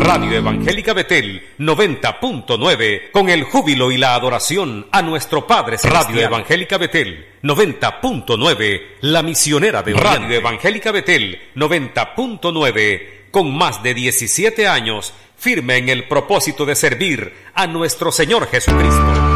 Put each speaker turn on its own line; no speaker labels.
Radio Evangélica Betel 90.9, con el júbilo y la adoración a nuestro Padre Celestial. Radio Evangélica Betel 90.9, la misionera de Oriente. Radio Evangélica Betel 90.9, con más de 17 años, firme en el propósito de servir a nuestro Señor Jesucristo.